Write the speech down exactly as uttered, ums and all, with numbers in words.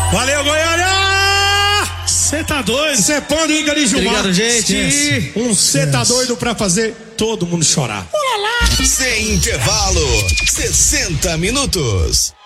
Valeu, Goiânia! Cê tá doido? Cê pode ir, Gari Gilmar. Obrigado, gente. Um cê tá doido pra fazer todo mundo chorar. Sem intervalo, sessenta minutos.